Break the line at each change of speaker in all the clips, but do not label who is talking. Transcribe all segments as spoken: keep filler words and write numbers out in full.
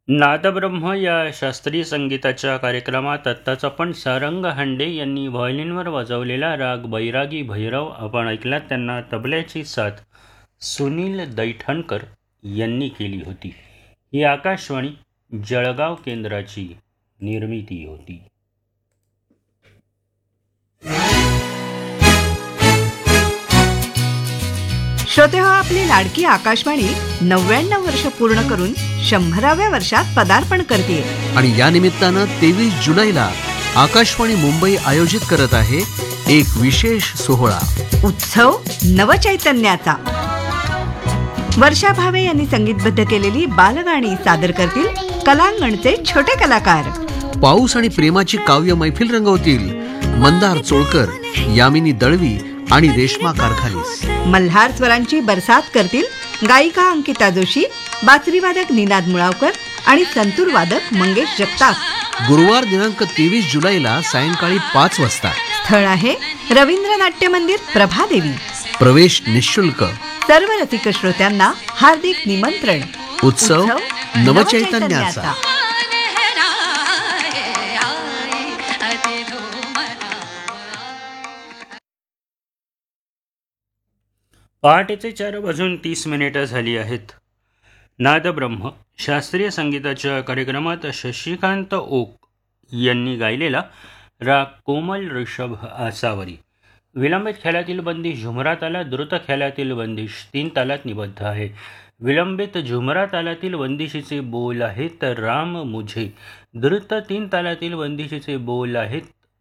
नादब्रह्म या शास्त्रीय संगीताच्या कार्यक्रमात आत्ताच आपण सारंग हांडे यांनी व्हायोलिनवर वाजवलेला राग बैरागी भैरव आपण ऐकला. त्यांना तबल्याची साथ सुनील दैठणकर यांनी केली होती. ही आकाशवाणी जळगाव केंद्राची निर्मिती होती.
श्रोते हो, आपली लाडकी आकाशवाणी नव्याण्णव वर्ष पूर्ण करून शंभराव्या वर्षात पदार्पण करते.
आणि या निमित्तानं तेवीस जुलैला आकाशवाणी मुंबई आयोजित करत आहे एक विशेष सोहळा,
उत्सव नवचैतन्याचा. वर्षा भावे यांनी संगीतबद्ध केलेली बालगाणी सादर करतील कलांगणचे छोटे कलाकार.
पाऊस आणि प्रेमाची काव्य मैफिल रंगवतील मंदार चोळकर, यामिनी दळवी आणि रेश्मा कारखालीस.
मल्हार स्वरांची बरसात करतील गायिका अंकिता जोशी, बासरीवादक निनाद मुळावकर आणि संतूर वादक मंगेश जगताप.
गुरुवार दिनांक तेवीस जुलैला सायंकाळी पाच वाजता.
स्थळ आहे रवींद्र नाट्य मंदिर, प्रभादेवी.
प्रवेश निशुल्क.
सर्व रसिक श्रोत्यांना हार्दिक निमंत्रण.
उत्सव नवचैतन्याचा.
पहाटेचे चार वाजून तीस मिनिटं झाली आहेत. नादब्रह्म शास्त्रीय संगीताच्या कार्यक्रमात शशिकांत ओक यांनी गायलेला राग कोमल ऋषभ आसावरी. विलंबित ख्यालातील बंदी झुमरा ताला, द्रुत ख्यालातील बंदिश तीन तालात निबद्ध आहे. विलंबित झुमरा तालातील बंदिशीचे बोल आहेत राम मुझे. द्रुत तीन तालातील बंदिशीचे बोल आहेत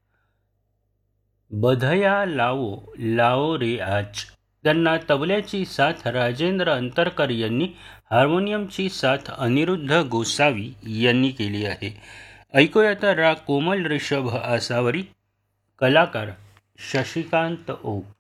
बधया लावो लाओ रे आज. त्यांना तबल्याची साथ राजेंद्र अंतरकर यांनी, हार्मोनियमची साथ अनिरुद्ध गोसावी यांनी केली आहे. ऐकूया आता राग कोमल ऋषभ आसावरी, कलाकार शशिकांत ओक.